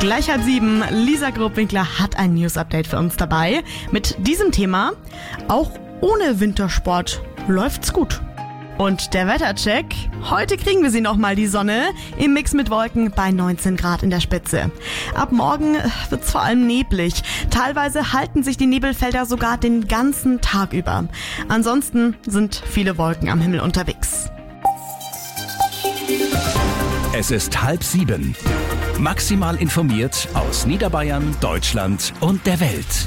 Gleich 6:30, Lisa Grobwinkler hat ein News-Update für uns dabei. Mit diesem Thema, auch ohne Wintersport läuft's gut. Und der Wettercheck, heute kriegen wir sie nochmal, die Sonne, im Mix mit Wolken bei 19 Grad in der Spitze. Ab morgen wird's vor allem neblig. Teilweise halten sich die Nebelfelder sogar den ganzen Tag über. Ansonsten sind viele Wolken am Himmel unterwegs. Es ist 6:30. Maximal informiert aus Niederbayern, Deutschland und der Welt.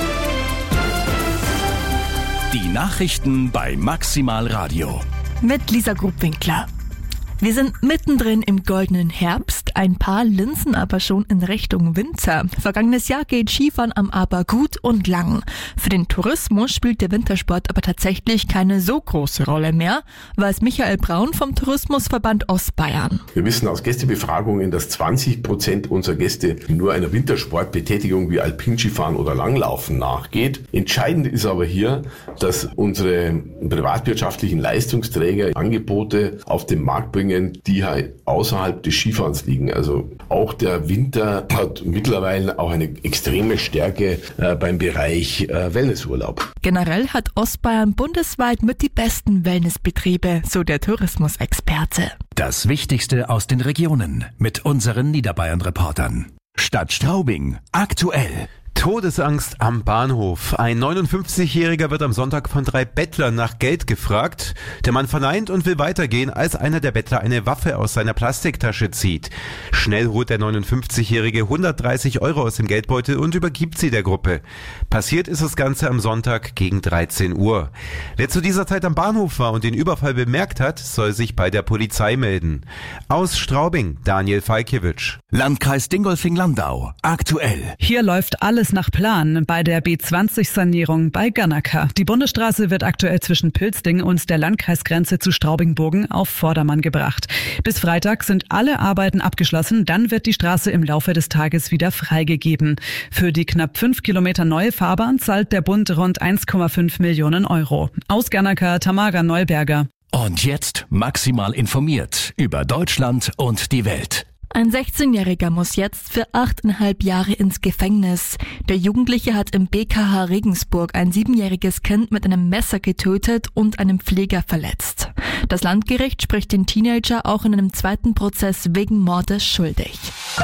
Die Nachrichten bei Maximal Radio. Mit Lisa Grobwinkler. Wir sind mittendrin im goldenen Herbst, ein paar linsen aber schon in Richtung Winter. Vergangenes Jahr geht Skifahren am Aber gut und lang. Für den Tourismus spielt der Wintersport aber tatsächlich keine so große Rolle mehr, weiß Michael Braun vom Tourismusverband Ostbayern. Wir wissen aus Gästebefragungen, dass 20% unserer Gäste nur einer Wintersportbetätigung wie Alpinskifahren oder Langlaufen nachgeht. Entscheidend ist aber hier, dass unsere privatwirtschaftlichen Leistungsträger Angebote auf den Markt bringen, die halt außerhalb des Skifahrens liegen. Also auch der Winter hat mittlerweile auch eine extreme Stärke beim Bereich Wellnessurlaub. Generell hat Ostbayern bundesweit mit die besten Wellnessbetriebe, so der Tourismusexperte. Das Wichtigste aus den Regionen mit unseren Niederbayern-Reportern. Stadt Straubing, aktuell. Todesangst am Bahnhof. Ein 59-Jähriger wird am Sonntag von 3 Bettlern nach Geld gefragt. Der Mann verneint und will weitergehen, als einer der Bettler eine Waffe aus seiner Plastiktasche zieht. Schnell holt der 59-Jährige 130 € aus dem Geldbeutel und übergibt sie der Gruppe. Passiert ist das Ganze am Sonntag gegen 13 Uhr. Wer zu dieser Zeit am Bahnhof war und den Überfall bemerkt hat, soll sich bei der Polizei melden. Aus Straubing, Daniel Falkiewicz. Landkreis Dingolfing-Landau, aktuell. Hier läuft alles nach Plan bei der B20-Sanierung bei Gannaka. Die Bundesstraße wird aktuell zwischen Pilzding und der Landkreisgrenze zu Straubing-Burgen auf Vordermann gebracht. Bis Freitag sind alle Arbeiten abgeschlossen, dann wird die Straße im Laufe des Tages wieder freigegeben. Für die knapp 5 Kilometer neue Fahrbahn zahlt der Bund rund 1,5 Millionen €. Aus Gannaka, Tamara Neuberger. Und jetzt maximal informiert über Deutschland und die Welt. Ein 16-Jähriger muss jetzt für 8,5 Jahre ins Gefängnis. Der Jugendliche hat im BKH Regensburg ein 7-jähriges Kind mit einem Messer getötet und einem Pfleger verletzt. Das Landgericht spricht den Teenager auch in einem zweiten Prozess wegen Mordes schuldig.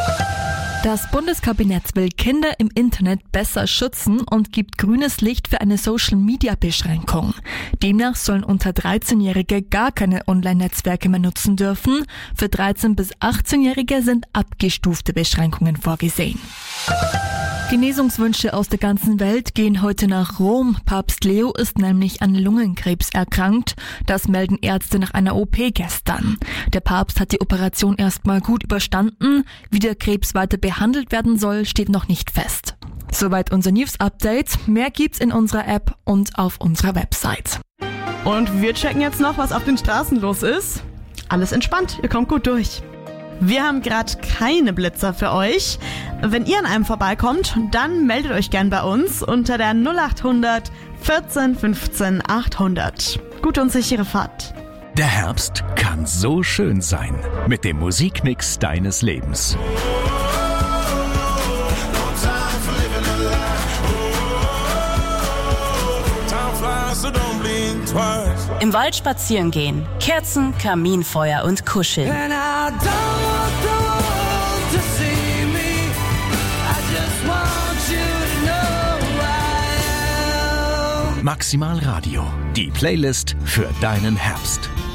Das Bundeskabinett will Kinder im Internet besser schützen und gibt grünes Licht für eine Social-Media-Beschränkung. Demnach sollen unter 13-Jährige gar keine Online-Netzwerke mehr nutzen dürfen. Für 13- bis 18-Jährige sind abgestufte Beschränkungen vorgesehen. Genesungswünsche aus der ganzen Welt gehen heute nach Rom. Papst Leo ist nämlich an Lungenkrebs erkrankt. Das melden Ärzte nach einer OP gestern. Der Papst hat die Operation erstmal gut überstanden. Wie der Krebs weiter behandelt werden soll, steht noch nicht fest. Soweit unser News-Update. Mehr gibt's in unserer App und auf unserer Website. Und wir checken jetzt noch, was auf den Straßen los ist. Alles entspannt, ihr kommt gut durch. Wir haben gerade keine Blitzer für euch. Wenn ihr an einem vorbeikommt, dann meldet euch gern bei uns unter der 0800 14 15 800. Gute und sichere Fahrt. Der Herbst kann so schön sein mit dem Musikmix deines Lebens. Im Wald spazieren gehen, Kerzen, Kaminfeuer und Kuscheln. Maximal Radio, die Playlist für deinen Herbst.